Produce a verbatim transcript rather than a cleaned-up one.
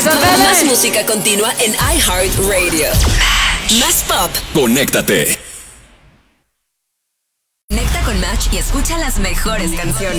Más música continua en iHeartRadio. Más pop. Conéctate. Conecta con Match y escucha las mejores canciones.